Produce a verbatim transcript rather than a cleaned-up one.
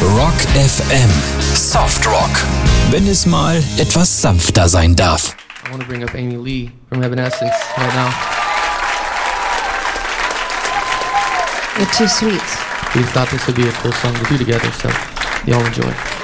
Rock F M. Soft Rock. Wenn es mal etwas sanfter sein darf. I want to bring up Amy Lee from Evanescence right now. You're too sweet. We thought this would be a cool song to do together, so y'all enjoy.